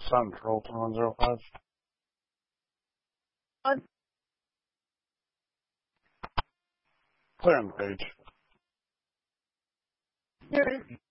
Sun for Ultra 105. Clear on the page. Here it is.